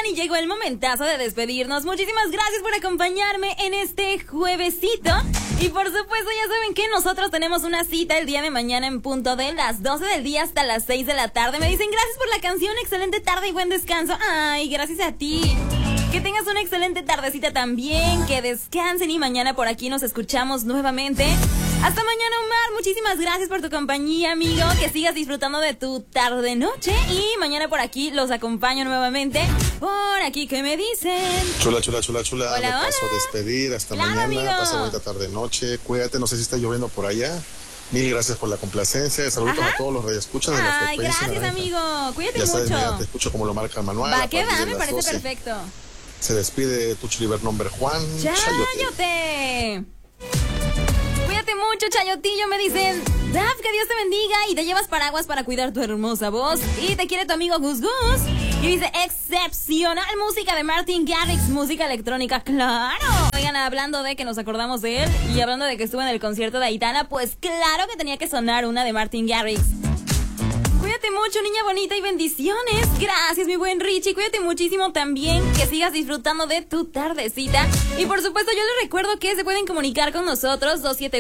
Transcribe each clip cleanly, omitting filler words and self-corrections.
Oigan, y llegó el momentazo de despedirnos. Muchísimas gracias por acompañarme en este juevesito. Y por supuesto, ya saben que nosotros tenemos una cita el día de mañana en punto de las 12 del día hasta las 6 de la tarde. Me dicen gracias por la canción, excelente tarde y buen descanso. Ay, gracias a ti. Que tengas una excelente tardecita también, que descansen y mañana por aquí nos escuchamos nuevamente. Hasta mañana, Omar. Muchísimas gracias por tu compañía, amigo. Que sigas disfrutando de tu tarde-noche. Y mañana por aquí los acompaño nuevamente. Por aquí, ¿qué me dicen? Chula. Hola, Me hola. paso a despedir. Hasta Claro, mañana. amigo. Pasa bonita tarde-noche. Cuídate. No sé si está lloviendo por allá. Mil gracias por la complacencia. Saludos a todos los radioescuchas de la Ay, frecuencia. gracias, amigo. Cuídate Ya sabes, mucho. mira, te escucho como lo marca el manual. Va, a que partir va, de me las parece 12. perfecto. Se despide tu Chiliber nombre Juan. ¡Chayote! Cuídate mucho, Chayotillo, me dicen. Daf, que Dios te bendiga y te llevas paraguas para cuidar tu hermosa voz. Y te quiere tu amigo Gus Gus. Y dice, excepcional música de Martin Garrix, música electrónica, claro. Oigan, hablando de que nos acordamos de él y hablando de que estuvo en el concierto de Aitana, pues claro que tenía que sonar una de Martin Garrix. Cuídate mucho, niña bonita, y bendiciones. Gracias, mi buen Richie. Cuídate muchísimo también. Que sigas disfrutando de tu tardecita. Y por supuesto, yo les recuerdo que se pueden comunicar con nosotros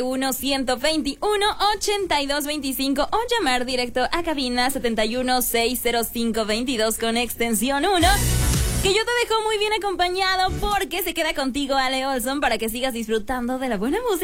271-121-8225 o llamar directo a cabina 7160522 con extensión 1. Que yo te dejo muy bien acompañado porque se queda contigo Ale Olson para que sigas disfrutando de la buena música.